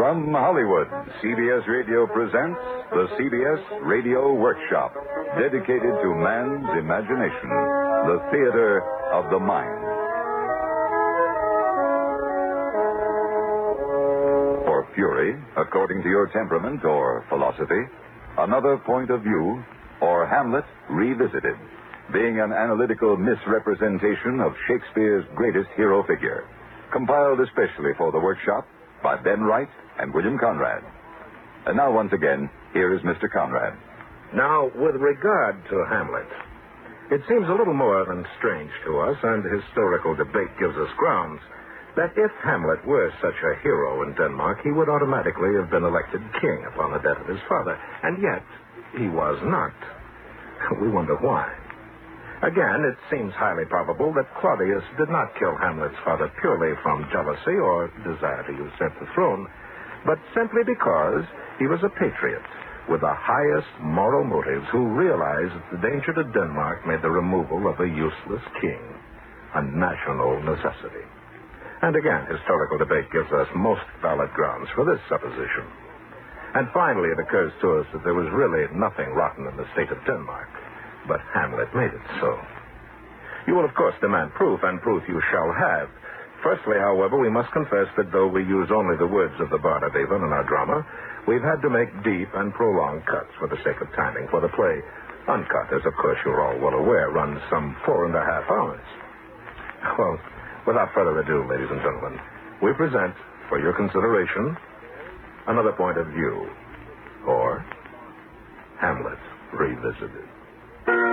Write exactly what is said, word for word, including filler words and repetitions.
From Hollywood, C B S Radio presents the C B S Radio Workshop, dedicated to man's imagination, the theater of the mind. For fury, according to your temperament or philosophy, another point of view, or Hamlet revisited, being an analytical misrepresentation of Shakespeare's greatest hero figure, compiled especially for the workshop by Ben Wright and William Conrad. And now, once again, here is Mister Conrad. Now, with regard to Hamlet, it seems a little more than strange to us, and historical debate gives us grounds, that if Hamlet were such a hero in Denmark, he would automatically have been elected king upon the death of his father. And yet, he was not. We wonder why. Again, it seems highly probable that Claudius did not kill Hamlet's father purely from jealousy or desire to usurp the throne, but simply because he was a patriot with the highest moral motives who realized that the danger to Denmark made the removal of a useless king a national necessity. And again, historical debate gives us most valid grounds for this supposition. And finally, it occurs to us that there was really nothing rotten in the state of Denmark, but Hamlet made it so. You will, of course, demand proof, and proof you shall have. Firstly, however, we must confess that though we use only the words of the Bard of Avon in our drama, we've had to make deep and prolonged cuts for the sake of timing, for the play, uncut, as of course you're all well aware, runs some four and a half hours. Well, without further ado, ladies and gentlemen, we present, for your consideration, another point of view, or Hamlet Revisited.